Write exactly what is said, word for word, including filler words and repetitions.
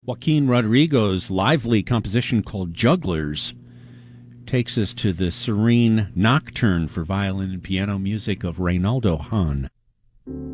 Joaquin Rodrigo's lively composition called Jugglers takes us to the serene nocturne for violin and piano music of Reynaldo Hahn.